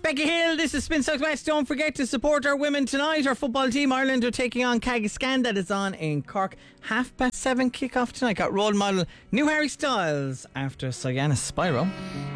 Becky Hill, this is Spin Southwest. Don't forget to support our women tonight. Our football team, Ireland, are taking on Kagiskan. That is on in Cork. 7:30 kick-off tonight. Got role model New Harry Styles after Sayana Spyro.